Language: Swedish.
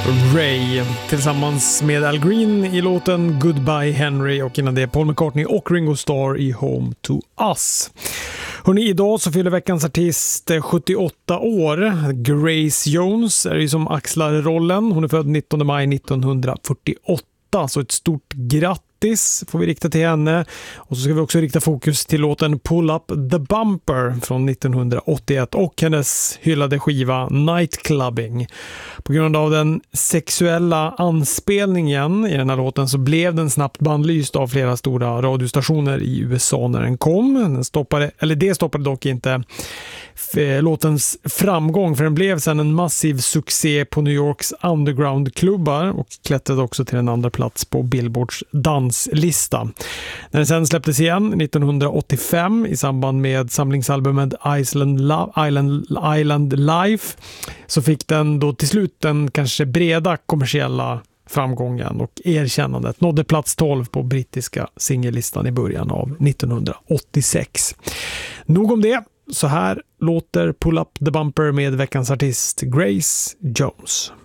Ray tillsammans med Al Green i låten Goodbye Henry och innan det Paul McCartney och Ringo Starr i Home to Us. Hörrni, idag så fyller veckans artist 78 år. Grace Jones är ju som axlar rollen. Hon är född 19 maj 1948, så ett stort grattis får vi rikta till henne. Och så ska vi också rikta fokus till låten Pull Up the Bumper från 1981 och hennes hyllade skiva Nightclubbing. På grund av den sexuella anspelningen i den här låten så blev den snabbt bannlyst av flera stora radiostationer i USA när den kom. Det stoppade dock inte låtens framgång, för den blev sedan en massiv succé på New Yorks underground-klubbar och klättrade också till en andra plats på Billboards danslista. När den sen släpptes igen 1985 i samband med samlingsalbumet Island Life så fick den då till slut den kanske breda kommersiella framgången och erkännandet. Nådde plats 12 på brittiska singellistan i början av 1986. Nog om det. Så här låter Pull Up the Bumper med veckans artist Grace Jones.